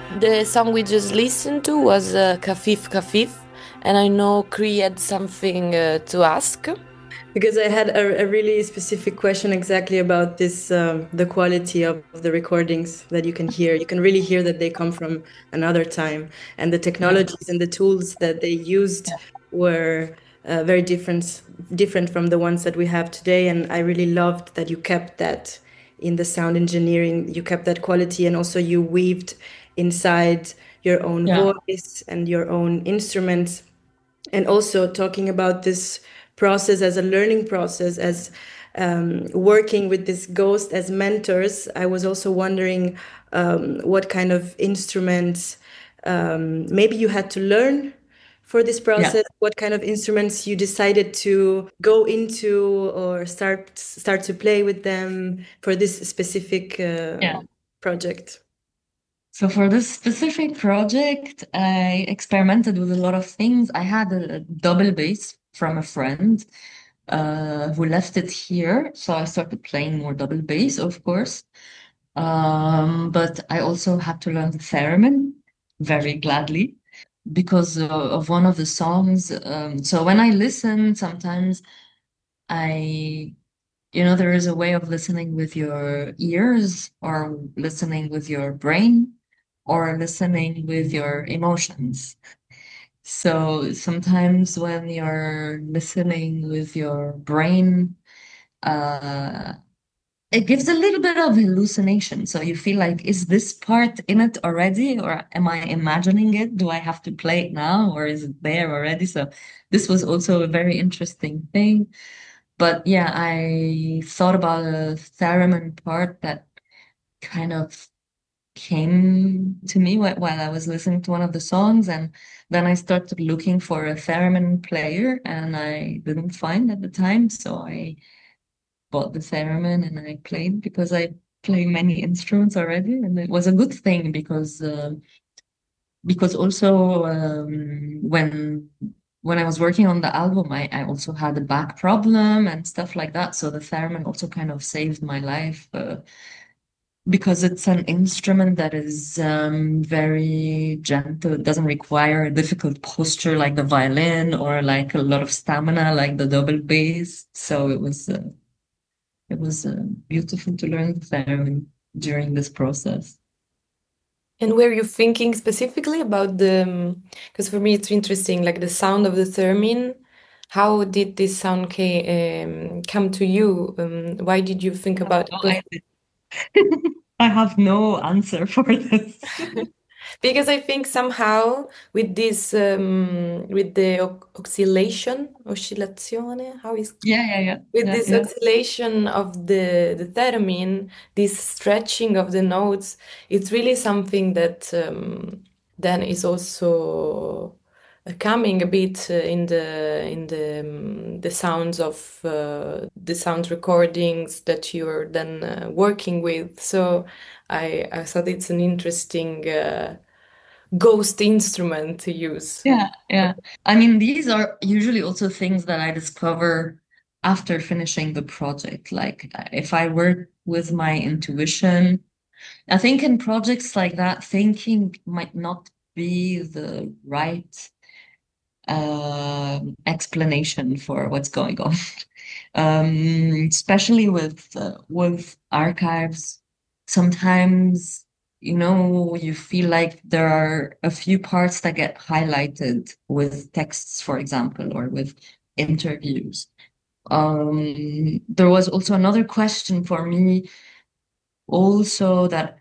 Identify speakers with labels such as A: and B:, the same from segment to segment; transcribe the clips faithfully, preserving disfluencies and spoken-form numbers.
A: The song we just listened to was uh, Kafif Kafif, and I know Cree had something uh, to ask.
B: Because I had a, a really specific question exactly about this, um, the quality of the recordings that you can hear. You can really hear that they come from another time, and the
C: Yeah,
B: technologies and the tools that they used
C: yeah,
B: were uh, very different, different from the ones that we have today. And I really loved that you kept that in the sound engineering. You kept that quality, and also you weaved inside your own
C: yeah,
B: voice and your own instruments, and also talking about this process as a learning process, as um, working with this ghost as mentors. I was also wondering um, what kind of instruments um, maybe you had to learn for this
C: yeah,
B: process, what kind of instruments you decided to go into or start start to play with them for this specific uh,
C: yeah.
B: project.
C: So for this specific project, I experimented with a lot of things. I had a double bass from a friend uh, who left it here, so I started playing more double bass, of course. Um, but I also had to learn the theremin very gladly because uh, of one of the songs. Um, so when I listen, sometimes I, you know, there is a way of listening with your ears or listening with your brain or listening with your emotions. So sometimes when you're listening with your brain, uh, it gives a little bit of hallucination. So you feel like, is this part in it already, or am I imagining it? Do I have to play it now, or is it there already? So this was also a very interesting thing. But yeah, I thought about a theremin part that kind of came to me wh- while I was listening to one of the songs, and then I started looking for a theremin player, and I didn't find at the time, so I bought the theremin and I played because I play many instruments already, and it was a good thing because uh, because also um, when when I was working on the album, I, I also had a back problem and stuff like that. So the theremin also kind of saved my life uh, because it's an instrument that is um, very gentle. It doesn't require a difficult posture like the violin or like a lot of stamina like the double bass. So it was uh, it was uh, beautiful to learn the theremin during this process.
A: And were you thinking specifically about the, because for me it's interesting, like the sound of the theremin. How did this sound ca um, come to you? Um, why did you think
C: I have
A: about it?
C: no
A: Because
C: idea. I have no answer for this.
A: because I think somehow with this um, with the o- oscillation, oscillazione, how is
C: Yeah, yeah, yeah,
A: with
C: yeah,
A: this
C: yeah.
A: oscillation of the the theremin, this stretching of the notes, it's really something that um, then is also uh, coming a bit uh, in the in the um, the sounds of uh, the sound recordings that you're then uh, working with. So I I thought it's an interesting uh, ghost instrument to use.
C: Yeah, yeah. I mean, these are usually also things that I discover after finishing the project. Like, uh, if I work with my intuition, I think in projects like that, thinking might not be the right um explanation for what's going on. Um, especially with uh, with archives, sometimes you know you feel like there are a few parts that get highlighted with texts, for example, or with interviews. Um, there was also another question for me, also that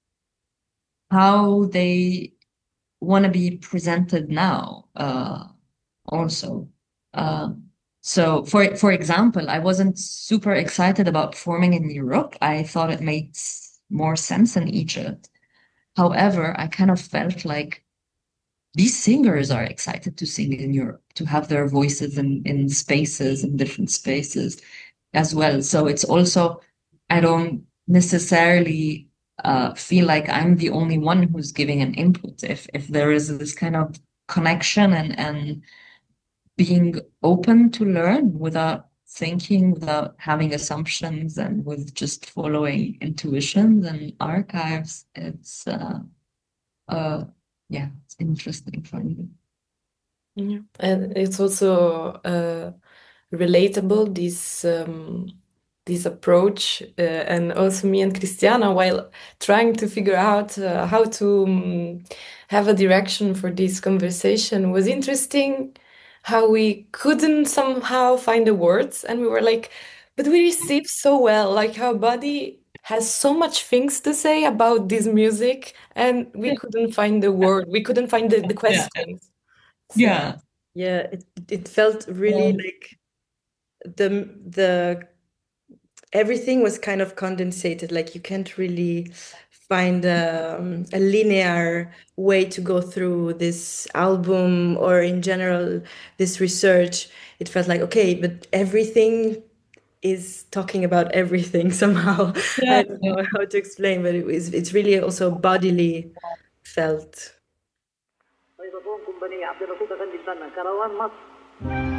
C: how they want to be presented now. Uh, also. Uh, so for for example, I wasn't super excited about performing in Europe. I thought it made s- more sense in Egypt. However, I kind of felt like these singers are excited to sing in Europe, to have their voices in, in spaces, in different spaces as well. So it's also, I don't necessarily uh, feel like I'm the only one who's giving an input. If if there is this kind of connection and and being open to learn without thinking, without having assumptions, and with just following intuitions and archives. It's uh, uh, yeah, it's interesting for me.
A: Yeah. And it's also uh, relatable, this um, this approach, uh, and also me and Christiana, while trying to figure out uh, how to um, have a direction for this conversation, was interesting how we couldn't somehow find the words, and we were like, but we received so well, like our body has so much things to say about this music, and we couldn't find the word, we couldn't find the, the
C: Yeah,
A: questions. So
C: yeah,
B: Yeah, it it felt really
C: um,
B: like the the everything was kind of condensated. Like you can't really find um, a linear way to go through this album or in general this research. It felt like okay, but everything is talking about everything somehow.
C: yeah,
B: I don't know how to explain, but it was it's really also bodily felt.
D: فودافون كومبانية عبد الرسول أفندي البنا كروان مصر